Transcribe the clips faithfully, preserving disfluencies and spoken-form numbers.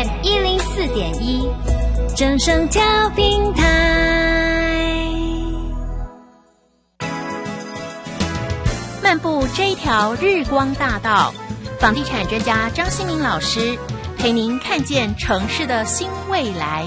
一零四点一，正声调频台。漫步这一条日光大道，房地产专家张新民老师陪您看见城市的新未来。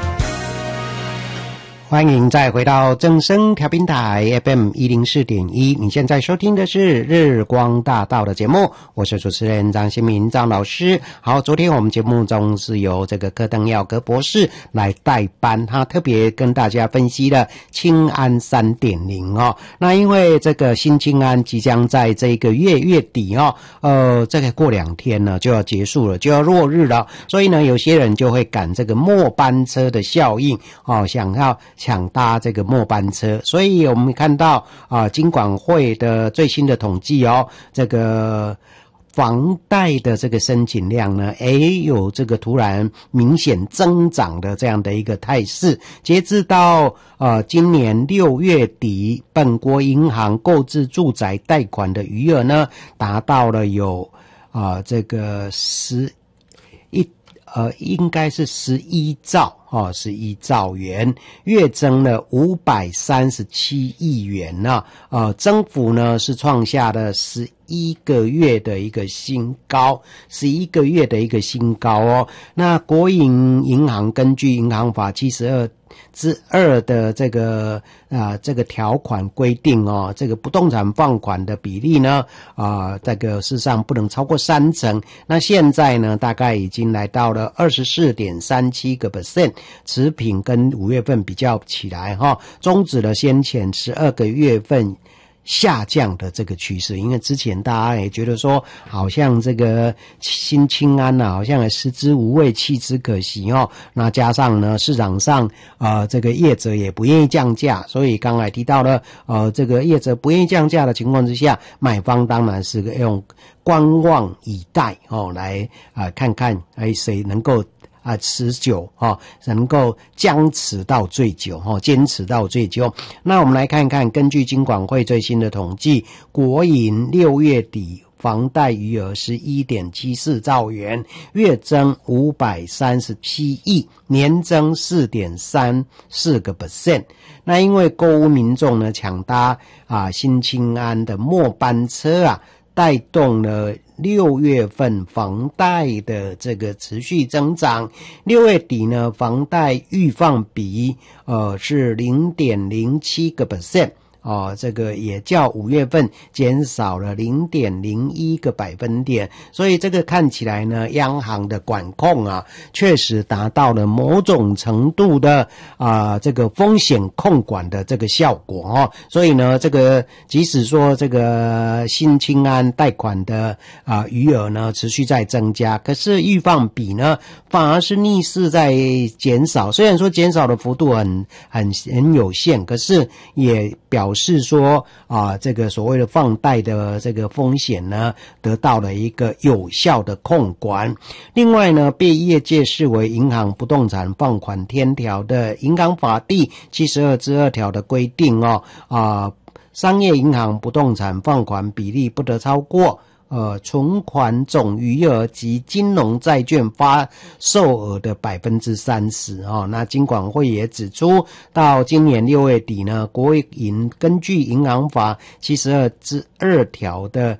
欢迎再回到正声调频台 F M 一零四点一，你现在收听的是日光大道的节目，我是主持人张新民张老师。好，昨天我们节目中是由这个柯登耀柯博士来代班，他特别跟大家分析了青安 三点零 哦。那因为这个新青安即将在这个月月底哦，呃，这个过两天呢就要结束了，就要落日了，所以呢有些人就会赶这个末班车的效应哦，想要抢搭这个末班车，所以我们看到啊，金管会的最新的统计哦，这个房贷的这个申请量呢，诶，有这个突然明显增长的这样的一个态势。截至到呃今年六月底，本国银行购置住宅贷款的余额呢，达到了有啊、呃、这个十一呃应该是十一兆。哦，十一兆元，月增了五百三十七亿元呢、啊，呃，增幅呢是创下了十一个月的一个新高，十一个月的一个新高哦。那国营银行根据银行法七十二之二的这个啊、呃、这个条款规定哦，这个不动产放款的比例呢啊、呃、这个事实上不能超过三成。那现在呢大概已经来到了 二十四点三七个 percent， 持平跟五月份比较起来哈，终止了先前十二个月份下降的这个趋势。因为之前大家也觉得说好像这个新青安啊好像也食之无味弃之可惜哦，那加上呢市场上呃这个业者也不愿意降价，所以刚才提到了呃这个业者不愿意降价的情况之下，买方当然是用观望以待哦，来啊、呃、看看哎谁能够啊，持久哈、哦，能够僵持到最久哈、哦，坚持到最久。那我们来看看，根据金管会最新的统计，国银六月底房贷余额是 一点七四兆元，月增五百三十七亿，年增 四点三四个 percent。那因为购屋民众呢抢搭啊新青安的末班车啊，带动了六月份房贷的这个持续增长。六月底呢，房贷预放比呃是 零点零七个 percent。哦，这个也较五月份减少了 零点零一个百分点，所以这个看起来呢，央行的管控啊，确实达到了某种程度的啊、呃、这个风险控管的这个效果哦。所以呢，这个即使说这个新青安贷款的啊、呃、余额呢持续在增加，可是预放比呢反而是逆势在减少。虽然说减少的幅度很很很有限，可是也表示是说啊，这个所谓的放贷的这个风险呢，得到了一个有效的控管。另外呢，被业界视为银行不动产放款天条的银行法第七十二之二条的规定哦，啊，商业银行不动产放款比例不得超过呃，存款总余额及金融债券发售额的 百分之三十 哦。那金管会也指出，到今年六月底呢，国银根据银行法七十二之二条的